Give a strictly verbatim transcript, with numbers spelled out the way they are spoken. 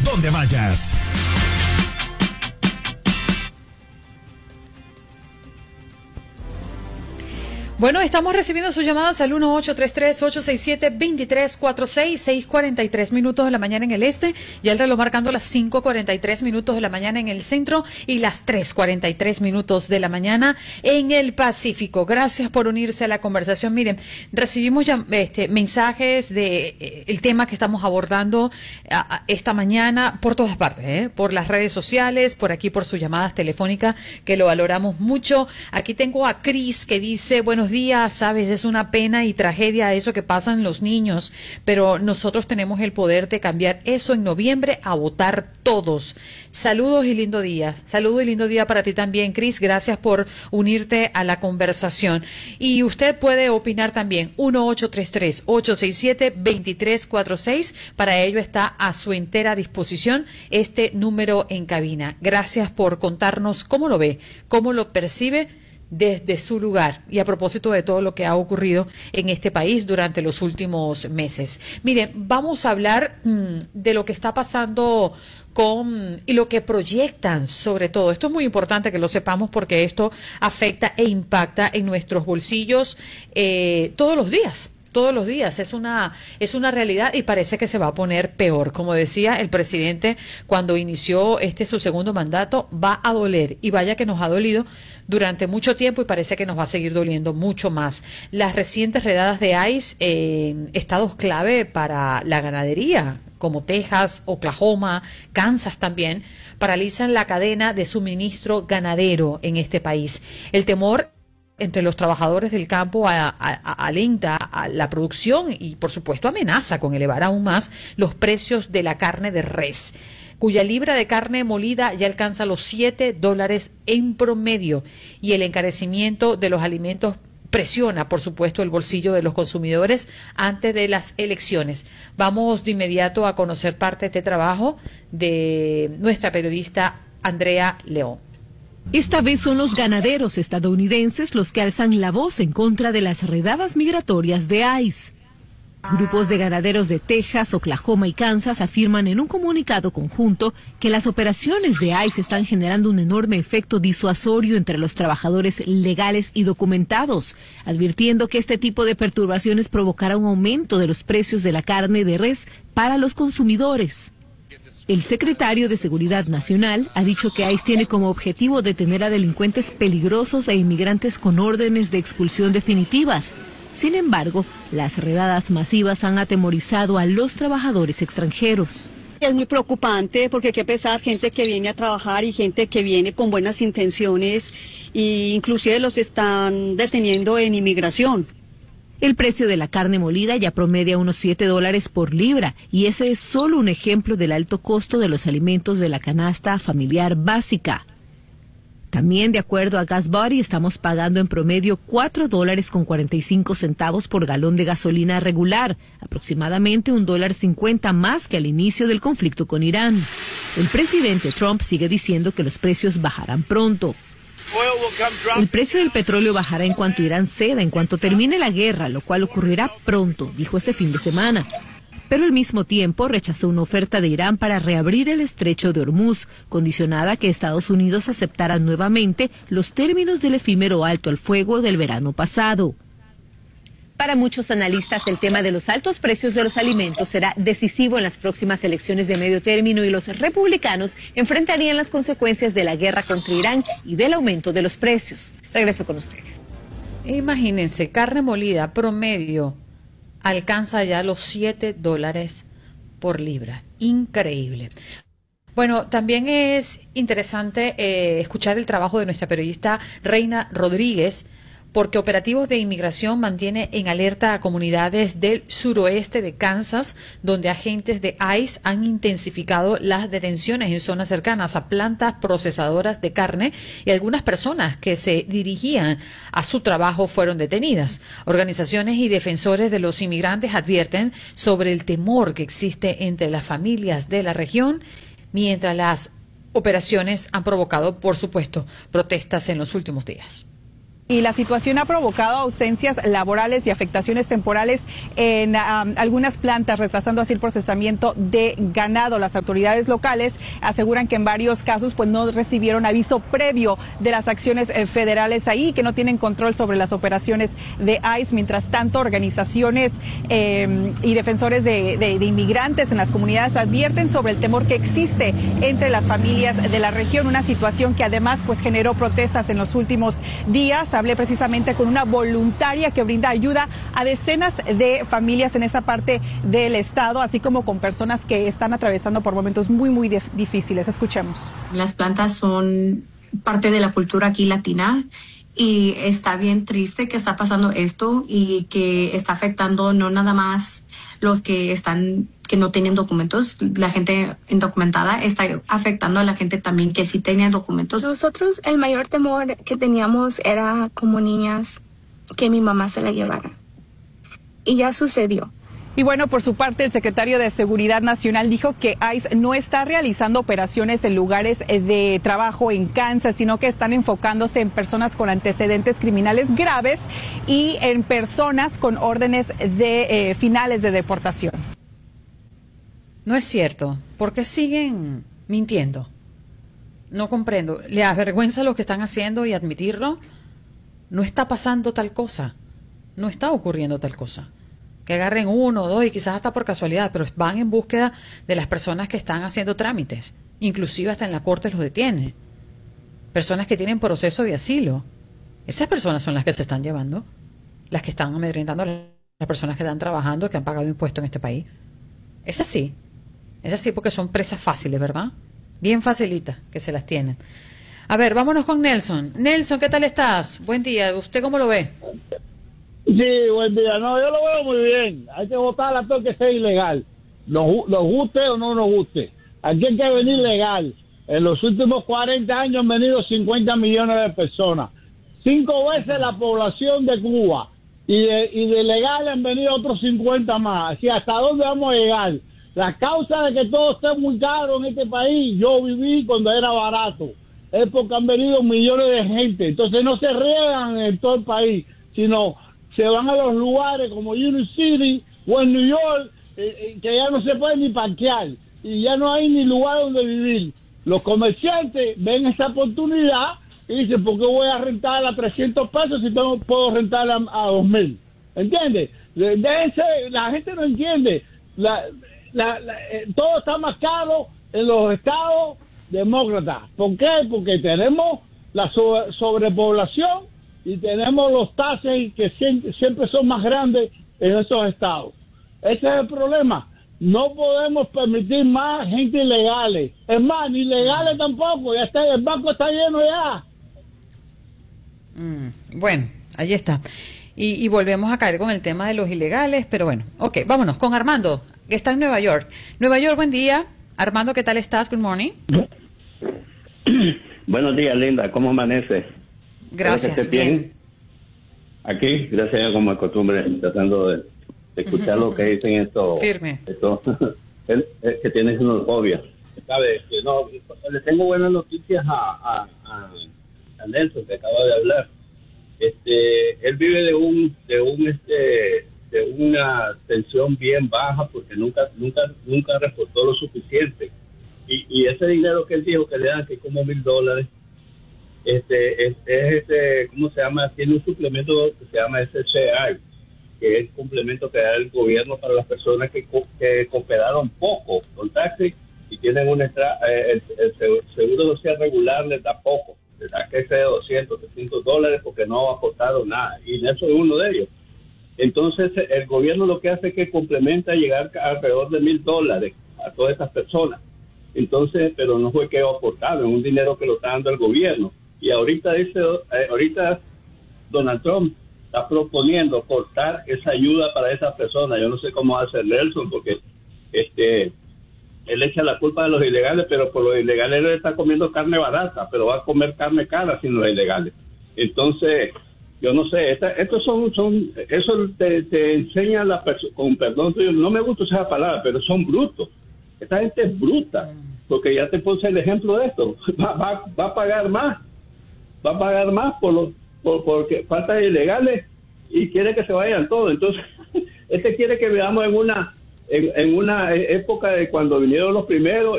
donde vayas. Bueno, estamos recibiendo sus llamadas al uno ocho tres tres, ocho seis siete, dos tres cuatro seis, seis cuarenta y tres minutos de la mañana en el este, ya el reloj marcando las cinco cuarenta y tres minutos de la mañana en el centro y las tres cuarenta y tres minutos de la mañana en el Pacífico. Gracias por unirse a la conversación. Miren, recibimos ya este, mensajes de eh, el tema que estamos abordando a, a, esta mañana por todas partes, ¿eh? Por las redes sociales, por aquí por sus llamadas telefónicas, que lo valoramos mucho. Aquí tengo a Cris que dice, buenos días, sabes, es una pena y tragedia eso que pasan los niños, pero nosotros tenemos el poder de cambiar eso en noviembre a votar todos. Saludos y lindo día. Saludos y lindo día para ti también, Cris. Gracias por unirte a la conversación. Y usted puede opinar también. uno ocho tres tres, ocho seis siete, dos tres cuatro seis. Para ello está a su entera disposición este número en cabina. Gracias por contarnos cómo lo ve, cómo lo percibe desde su lugar y a propósito de todo lo que ha ocurrido en este país durante los últimos meses. Miren, vamos a hablar mmm, de lo que está pasando con y lo que proyectan sobre todo. Esto es muy importante que lo sepamos porque esto afecta e impacta en nuestros bolsillos eh, todos los días. Todos los días es una es una realidad y parece que se va a poner peor. Como decía el presidente cuando inició este su segundo mandato, va a doler y vaya que nos ha dolido durante mucho tiempo y parece que nos va a seguir doliendo mucho más. Las recientes redadas de ICE en estados clave para la ganadería, como Texas, Oklahoma, Kansas también, paralizan la cadena de suministro ganadero en este país. El temor entre los trabajadores del campo a, a, a, alenta a la producción y, por supuesto, amenaza con elevar aún más los precios de la carne de res, cuya libra de carne molida ya alcanza los siete dólares en promedio, y el encarecimiento de los alimentos presiona, por supuesto, el bolsillo de los consumidores antes de las elecciones. Vamos de inmediato a conocer parte de este trabajo de nuestra periodista Andrea León. Esta vez son los ganaderos estadounidenses los que alzan la voz en contra de las redadas migratorias de ICE. Grupos de ganaderos de Texas, Oklahoma y Kansas afirman en un comunicado conjunto que las operaciones de ICE están generando un enorme efecto disuasorio entre los trabajadores legales y documentados, advirtiendo que este tipo de perturbaciones provocará un aumento de los precios de la carne de res para los consumidores. El secretario de Seguridad Nacional ha dicho que ICE tiene como objetivo detener a delincuentes peligrosos e inmigrantes con órdenes de expulsión definitivas. Sin embargo, las redadas masivas han atemorizado a los trabajadores extranjeros. Es muy preocupante porque hay que pensar gente que viene a trabajar y gente que viene con buenas intenciones e inclusive los están deteniendo en inmigración. El precio de la carne molida ya promedia unos siete dólares por libra y ese es solo un ejemplo del alto costo de los alimentos de la canasta familiar básica. También, de acuerdo a GasBuddy, estamos pagando en promedio cuatro dólares con cuarenta y cinco centavos por galón de gasolina regular, aproximadamente un dólar cincuenta más que al inicio del conflicto con Irán. El presidente Trump sigue diciendo que los precios bajarán pronto. El precio del petróleo bajará en cuanto Irán ceda, en cuanto termine la guerra, lo cual ocurrirá pronto, dijo este fin de semana. Pero al mismo tiempo rechazó una oferta de Irán para reabrir el estrecho de Hormuz, condicionada a que Estados Unidos aceptara nuevamente los términos del efímero alto al fuego del verano pasado. Para muchos analistas, el tema de los altos precios de los alimentos será decisivo en las próximas elecciones de medio término y los republicanos enfrentarían las consecuencias de la guerra contra Irán y del aumento de los precios. Regreso con ustedes. Imagínense, carne molida promedio alcanza ya los siete dólares por libra. Increíble. Bueno, también es interesante eh, escuchar el trabajo de nuestra periodista Reina Rodríguez, porque operativos de inmigración mantiene en alerta a comunidades del suroeste de Kansas, donde agentes de ICE han intensificado las detenciones en zonas cercanas a plantas procesadoras de carne y algunas personas que se dirigían a su trabajo fueron detenidas. Organizaciones y defensores de los inmigrantes advierten sobre el temor que existe entre las familias de la región, mientras las operaciones han provocado, por supuesto, protestas en los últimos días. Y la situación ha provocado ausencias laborales y afectaciones temporales en um, algunas plantas, retrasando así el procesamiento de ganado. Las autoridades locales aseguran que en varios casos pues no recibieron aviso previo de las acciones eh, federales ahí, que no tienen control sobre las operaciones de ICE. Mientras tanto, organizaciones eh, y defensores de, de, de inmigrantes en las comunidades advierten sobre el temor que existe entre las familias de la región, una situación que además pues generó protestas en los últimos días. Hablé precisamente con una voluntaria que brinda ayuda a decenas de familias en esa parte del estado, así como con personas que están atravesando por momentos muy, muy difíciles. Escuchemos. Las plantas son parte de la cultura aquí latina y está bien triste que está pasando esto y que está afectando no nada más los que están que no tienen documentos, la gente indocumentada, está afectando a la gente también que sí tenía documentos. Nosotros el mayor temor que teníamos era como niñas que mi mamá se la llevara. Y ya sucedió. Y bueno, por su parte, el secretario de Seguridad Nacional dijo que ICE no está realizando operaciones en lugares de trabajo en Kansas, sino que están enfocándose en personas con antecedentes criminales graves y en personas con órdenes de eh, finales de deportación. No es cierto. ¿Por qué siguen mintiendo? No comprendo. ¿Le avergüenza lo que están haciendo y admitirlo? No está pasando tal cosa. No está ocurriendo tal cosa. Que agarren uno o dos y quizás hasta por casualidad, pero van en búsqueda de las personas que están haciendo trámites. Inclusive hasta en la corte los detienen. Personas que tienen proceso de asilo. Esas personas son las que se están llevando. Las que están amedrentando a las personas que están trabajando, que han pagado impuestos en este país. Es así. Es así porque son presas fáciles, ¿verdad? Bien facilitas que se las tienen. A ver, vámonos con Nelson. Nelson, ¿qué tal estás? Buen día. ¿Usted cómo lo ve? Sí, buen día. No, yo lo veo muy bien. Hay que votar a todo que sea ilegal. Nos, nos guste o no nos guste. Aquí hay que venir legal. En los últimos cuarenta años han venido cincuenta millones de personas. Cinco veces la población de Cuba. Y de, y de legal han venido otros cincuenta más. Así, ¿hasta dónde vamos a llegar? La causa de que todo esté muy caro en este país, yo viví cuando era barato. Es porque han venido millones de gente. Entonces no se riegan en todo el país, sino se van a los lugares como Union City o en New York, eh, que ya no se puede ni parquear. Y ya no hay ni lugar donde vivir. Los comerciantes ven esa oportunidad y dicen, ¿por qué voy a rentar a trescientos pesos si tengo, puedo rentar a, a dos mil? ¿Entiendes? Déjense, la gente no entiende. La, la, la, eh, todo está más caro en los estados demócratas. ¿Por qué? Porque tenemos la sobre, sobrepoblación y tenemos los taxes que siempre, siempre son más grandes en esos estados. Ese es el problema. No podemos permitir más gente ilegales. Es más, ni ilegales tampoco. Ya está, el banco está lleno ya. Mm, bueno, ahí está. Y, y volvemos a caer con el tema de los ilegales, pero bueno, ok, vámonos con Armando, que está en Nueva York. Nueva York, buen día. Armando, ¿qué tal estás? Good morning. Buenos días, Linda. ¿Cómo amanece? Gracias, bien. bien. Aquí, gracias, como de costumbre, tratando de, de escuchar lo que dicen esto. Firme. Esto, el, el que tiene xenofobia. ¿Sabe? Que no, le tengo buenas noticias a, a, a, a Nelson, que acaba de hablar. Este, él vive de un, de un, este, de una tensión bien baja porque nunca, nunca, nunca reportó lo suficiente. Y, y ese dinero que él dijo que le dan, que es como mil dólares, este, es, es este, ¿cómo se llama? Tiene un suplemento que se llama S C I, que es el complemento que da el gobierno para las personas que, que cooperaron poco con taxis y tienen un extra, eh, el, el seguro social regular les da poco, les da que sea de doscientos, trescientos dólares porque no ha costado nada, y eso es uno de ellos. Entonces el gobierno lo que hace es que complementa llegar a alrededor de mil dólares a todas estas personas. Entonces, pero no fue que aportaron, es un dinero que lo está dando el gobierno. Y ahorita dice, eh, ahorita Donald Trump está proponiendo cortar esa ayuda para esas personas. Yo no sé cómo va a hacer Nelson, porque este él echa la culpa de los ilegales, pero por los ilegales él está comiendo carne barata, pero va a comer carne cara sin los ilegales. Entonces, yo no sé, esta, estos son, son, eso te, te enseña la persona, con perdón, no me gusta esa palabra, pero son brutos. Esta gente es bruta, porque ya te puse el ejemplo de esto. Va, va, va a pagar más, va a pagar más por los, por porque faltas ilegales y quiere que se vayan todos. Entonces, este quiere que veamos en una en, en una época de cuando vinieron los primeros